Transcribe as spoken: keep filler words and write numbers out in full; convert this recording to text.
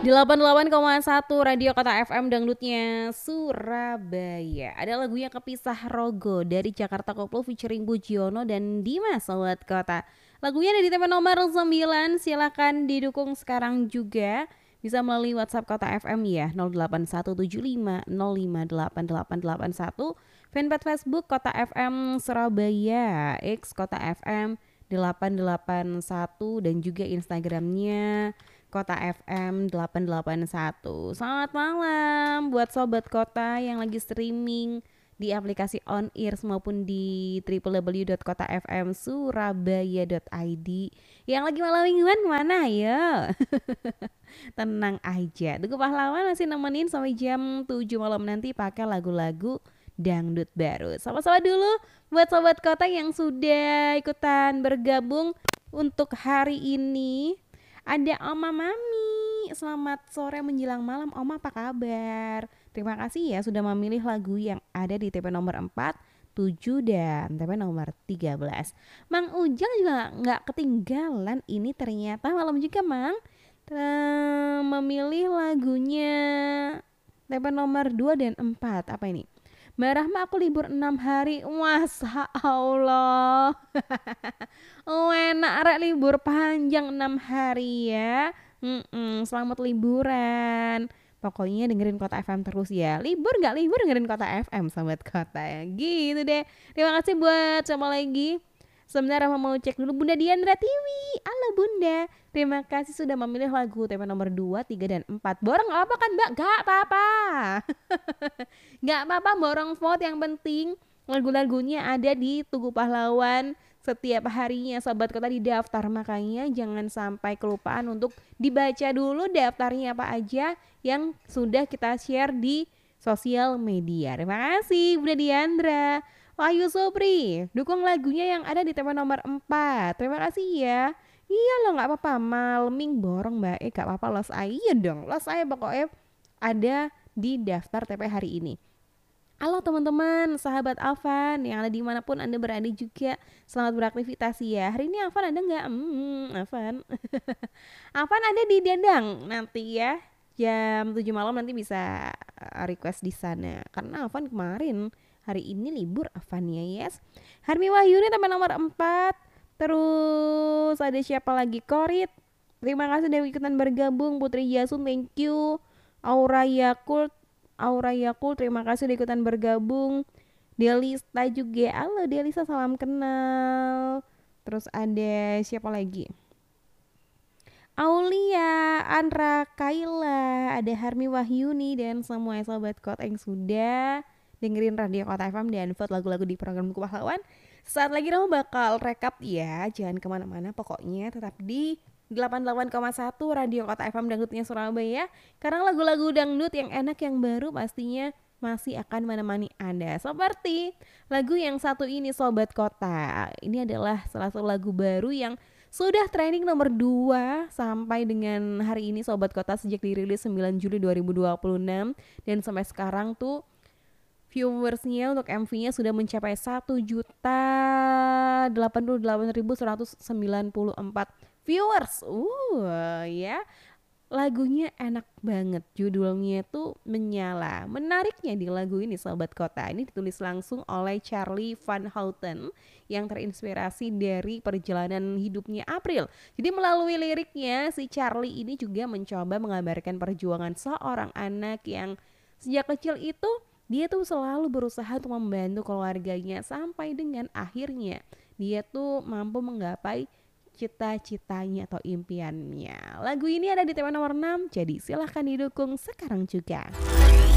delapan puluh delapan koma satu Radio Kota F M dangdutnya Surabaya. Ada lagunya Kepisah Rogo dari Jakarta Koplo featuring Bujiono dan Dimas Sobat Kota. Lagunya ada di tema nomor sembilan. Silakan didukung sekarang juga. Bisa melalui WhatsApp Kota F M ya nol delapan satu tujuh lima nol lima delapan delapan delapan satu. Fanpage Facebook Kota F M Surabaya, X Kota F M delapan delapan satu dan juga Instagramnya Kota F M delapan delapan satu. Selamat malam buat Sobat Kota yang lagi streaming di aplikasi On Ears maupun di w w w dot kota f m surabaya dot i d. Yang lagi malam mingguan kemana ya? Tenang aja, Tugu Pahlawan masih nemenin sampai jam tujuh malam nanti pakai lagu-lagu dangdut baru. Sama-sama dulu buat Sobat Kota yang sudah ikutan bergabung untuk hari ini. Ada Oma Mami, selamat sore menjelang malam Oma, apa kabar? Terima kasih ya sudah memilih lagu yang ada di T P nomor empat, tujuh dan T P nomor tiga belas. Mang Ujang juga gak ketinggalan ini ternyata malam juga Mang Ter- memilih lagunya T P nomor dua dan empat. Apa ini? Mbak Rahma aku libur enam hari. Masya Allah. Oh enak rek libur panjang enam hari ya. Mm-mm, selamat liburan. Pokoknya dengerin Kota F M terus ya. Libur gak libur dengerin Kota F M Sobat Kota ya. Gitu deh. Terima kasih buat siapa lagi. Sebentar mau cek dulu Bunda Diandra Tiwi. Halo Bunda. Terima kasih sudah memilih lagu T P nomor dua, tiga dan empat. Borong gak apa kan Mbak? Gak apa-apa. Gak apa-apa borong vote, yang penting lagu-lagunya ada di Tugu Pahlawan setiap harinya Sobat Kota di daftar. Makanya jangan sampai kelupaan untuk dibaca dulu daftarnya apa aja yang sudah kita share di sosial media. Terima kasih Bunda Diandra. Wahyu Sobri, dukung lagunya yang ada di T P nomor empat. Terima kasih ya. Iya loh gak apa-apa, malming borong Mbak E, gak apa-apa los saya. Iya dong, los saya pokoknya ada di daftar T P hari ini. Halo teman-teman, sahabat Alvan yang ada dimanapun Anda berada juga, selamat beraktivitas ya. Hari ini Alvan ada gak? Hmm, Alvan Alvan ada di Dandang nanti ya, jam tujuh malam nanti bisa request di sana. Karena Alvan kemarin hari ini libur Avania, yes. Harmi Wahyuni teman nomor empat. Terus ada siapa lagi? Korit. Terima kasih udah ikutan bergabung. Putri Jasun, thank you. Aura Yakult, Aura Yakult, terima kasih udah ikutan bergabung. Delista juga. Halo Delisa, salam kenal. Terus ada siapa lagi? Aulia, Andra, Kaila, ada Harmi Wahyuni dan semua Sobat Kota yang sudah dengerin Radio Kota F M dan vote lagu-lagu di program Tugu Pahlawan. Saat lagi kamu bakal rekap ya, jangan kemana-mana, pokoknya tetap di delapan puluh delapan koma satu Radio Kota F M dangdutnya Surabaya. Karena lagu-lagu dangdut yang enak yang baru pastinya masih akan menemani Anda. Seperti lagu yang satu ini Sobat Kota. Ini adalah salah satu lagu baru yang sudah trending nomor dua sampai dengan hari ini Sobat Kota, sejak dirilis sembilan Juli dua ribu dua puluh enam. Dan sampai sekarang tuh viewersnya untuk M V-nya sudah mencapai satu juta delapan puluh delapan ribu seratus sembilan puluh empat viewers. Uh, ya. Lagunya enak banget. Judulnya tuh Menyala. Menariknya di lagu ini Sobat Kota, ini ditulis langsung oleh Charlie Van Houten yang terinspirasi dari perjalanan hidupnya April. Jadi melalui liriknya si Charlie ini juga mencoba menggambarkan perjuangan seorang anak yang sejak kecil itu dia tuh selalu berusaha untuk membantu keluarganya sampai dengan akhirnya dia tuh mampu menggapai cita-citanya atau impiannya. Lagu ini ada di T V nomor enam, jadi silahkan didukung sekarang juga.